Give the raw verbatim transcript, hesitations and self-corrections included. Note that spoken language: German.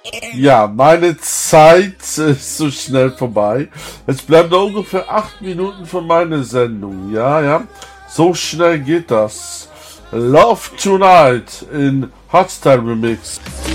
Ja, meine Zeit ist so schnell vorbei. Es bleiben noch ungefähr acht Minuten von meiner Sendung. Ja, ja. So schnell geht das. Love Tonight in Hardstyle Remix.